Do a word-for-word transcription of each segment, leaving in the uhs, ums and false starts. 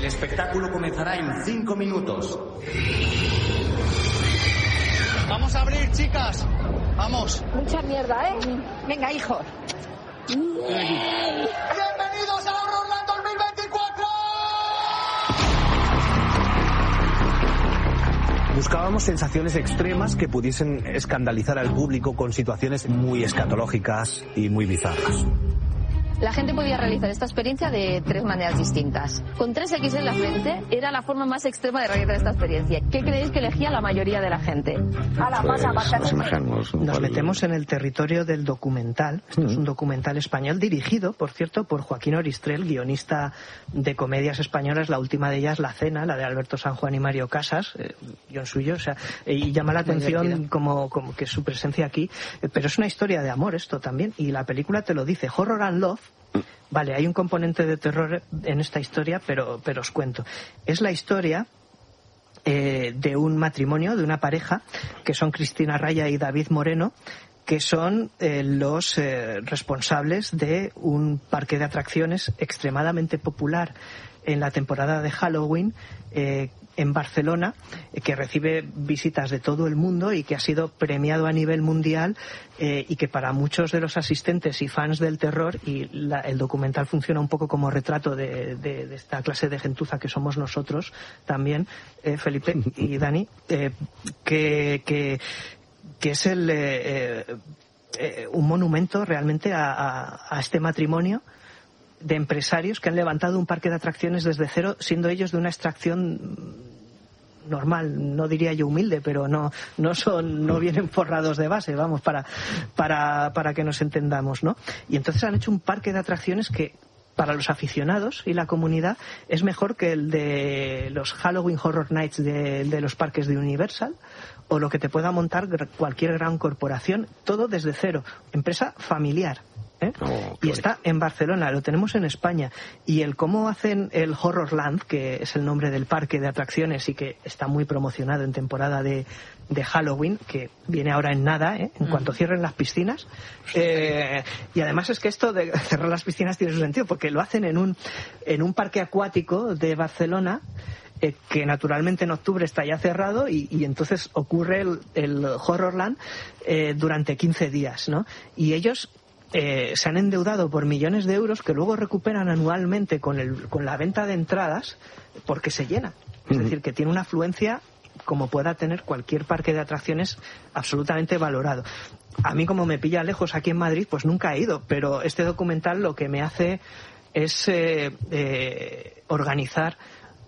El espectáculo comenzará en cinco minutos. Vamos a abrir, chicas. Vamos. Mucha mierda, ¿eh? Venga, hijo. Bienvenidos a Horrorland dos mil veinticuatro. Buscábamos sensaciones extremas que pudiesen escandalizar al público con situaciones muy escatológicas y muy bizarras. La gente podía realizar esta experiencia de tres maneras distintas. Con tres equis en la frente era la forma más extrema de realizar esta experiencia. ¿Qué creéis que elegía la mayoría de la gente? A la Pues, pasa, nos imaginamos, ¿no? Nos ¿Cuál? metemos en el territorio del documental. Esto Mm. es un documental español dirigido, por cierto, por Joaquín Oristrel, guionista de comedias españolas. La última de ellas, La Cena, la de Alberto San Juan y Mario Casas, eh, guión suyo. O sea, y llama la Muy atención divertida. como, como que su presencia aquí. eh, Pero es una historia de amor esto también. Y la película te lo dice. Horror and Love. Vale, hay un componente de terror en esta historia, pero, pero os cuento. Es la historia eh, de un matrimonio, de una pareja, que son Cristina Raya y David Moreno, que son eh, los eh, responsables de un parque de atracciones extremadamente popular en la temporada de Halloween eh, en Barcelona, eh, que recibe visitas de todo el mundo y que ha sido premiado a nivel mundial eh, y que para muchos de los asistentes y fans del terror, y la, el documental funciona un poco como retrato de, de, de esta clase de gentuza que somos nosotros también, eh, Felipe y Dani, eh, que, que, que es el, eh, eh, un monumento realmente a, a, a este matrimonio de empresarios que han levantado un parque de atracciones desde cero, siendo ellos de una extracción normal, no diría yo humilde, pero no no son no vienen forrados de base, vamos, para para para que nos entendamos, ¿no? Y entonces han hecho un parque de atracciones que para los aficionados y la comunidad es mejor que el de los Halloween Horror Nights de, de los parques de Universal o lo que te pueda montar cualquier gran corporación, todo desde cero, empresa familiar. ¿Eh? Oh, y está en Barcelona, lo tenemos en España. Y el cómo hacen el Horrorland, que es el nombre del parque de atracciones y que está muy promocionado en temporada de, de Halloween, que viene ahora en nada, ¿eh? en mm. cuanto cierren las piscinas. Eh, y además es que esto de cerrar las piscinas tiene su sentido, porque lo hacen en un, en un parque acuático de Barcelona, eh, que naturalmente en octubre está ya cerrado, y, y entonces ocurre el, el Horrorland eh, durante quince días, ¿no? Y ellos Eh, se han endeudado por millones de euros que luego recuperan anualmente con, el, con la venta de entradas porque se llena. Es decir, que tiene una afluencia como pueda tener cualquier parque de atracciones absolutamente valorado. A mí, como me pilla lejos aquí en Madrid, pues nunca he ido, pero este documental lo que me hace es eh, eh, organizar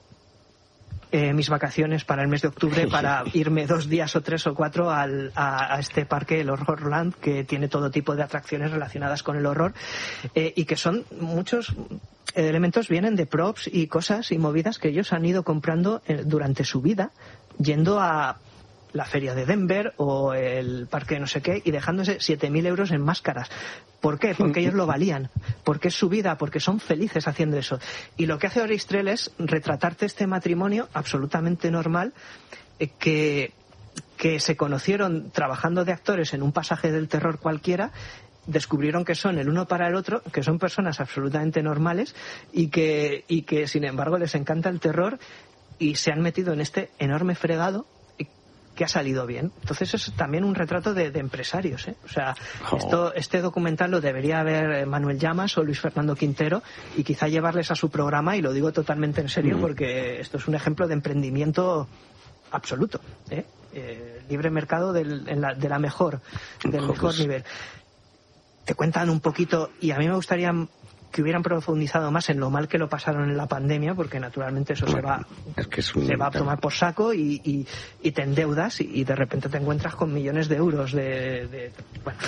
Eh, mis vacaciones para el mes de octubre para irme dos días o tres o cuatro al, a, a este parque, el Horrorland, que tiene todo tipo de atracciones relacionadas con el horror eh, y que son muchos elementos, vienen de props y cosas y movidas que ellos han ido comprando eh, durante su vida, yendo a la feria de Denver o el parque de no sé qué y dejándose siete mil euros en máscaras. ¿Por qué? Porque ellos lo valían, porque es su vida, porque son felices haciendo eso. Y lo que hace Oristrel es retratarte este matrimonio absolutamente normal eh, que, que se conocieron trabajando de actores en un pasaje del terror cualquiera, descubrieron que son el uno para el otro, que son personas absolutamente normales y que, y que sin embargo les encanta el terror y se han metido en este enorme fregado que ha salido bien. Entonces es también un retrato de, de empresarios, ¿eh? O sea, oh. esto, este documental lo debería ver Manuel Llamas o Luis Fernando Quintero y quizá llevarles a su programa, y lo digo totalmente en serio mm. porque esto es un ejemplo de emprendimiento absoluto, ¿eh? Eh, libre mercado del, en la, de la mejor, del oh, mejor pues. nivel. Te cuentan un poquito, y a mí me gustaría que hubieran profundizado más en lo mal que lo pasaron en la pandemia, porque naturalmente eso bueno, se va es que es un... se va a tomar por saco y, y, y te endeudas y, y de repente te encuentras con millones de euros de, de bueno.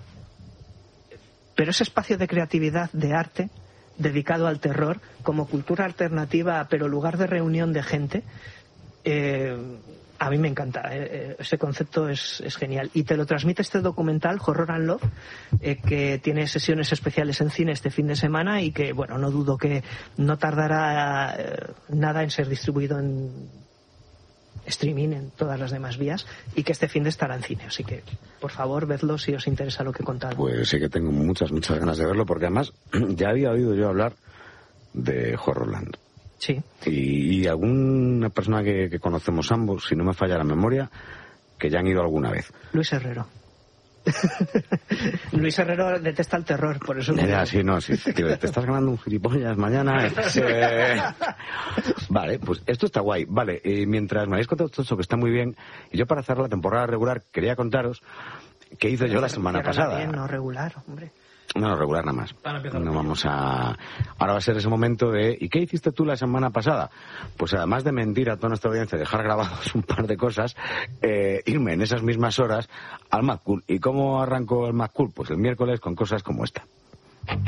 Pero ese espacio de creatividad, de arte dedicado al terror como cultura alternativa, pero lugar de reunión de gente, eh, a mí me encanta, eh, ese concepto es, es genial. Y te lo transmite este documental, Horror and Love, eh, que tiene sesiones especiales en cine este fin de semana y que, bueno, no dudo que no tardará eh, nada en ser distribuido en streaming, en todas las demás vías, y que este fin de estará en cine. Así que, por favor, vedlo si os interesa lo que he contado. Pues sí que tengo muchas, muchas ganas de verlo, porque además ya había oído yo hablar de Horrorland. Sí. Y, y alguna persona que, que conocemos ambos, si no me falla la memoria, que ya han ido alguna vez. Luis Herrero. Luis Herrero detesta el terror, por eso... Ya, sí, no, sí, tío, te estás ganando un gilipollas mañana. Eh... Vale, pues esto está guay. Vale, eh, mientras me habéis contado todo esto, que está muy bien, y yo para cerrar la temporada regular quería contaros qué hice yo la semana pasada. Bien, no regular, hombre. No, regular nada más. No vamos a... Ahora va a ser ese momento de... ¿Y qué hiciste tú la semana pasada? Pues además de mentir a toda nuestra audiencia, dejar grabados un par de cosas, eh, irme en esas mismas horas al Mad Cool. ¿Y cómo arrancó el Mad Cool? Pues el miércoles con cosas como esta.